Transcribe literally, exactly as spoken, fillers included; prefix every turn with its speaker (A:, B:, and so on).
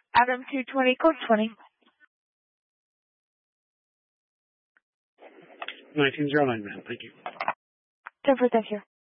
A: Adam two twenty, code twenty.
B: nineteen oh nine, ma'am. Thank you.
A: ten for thank you.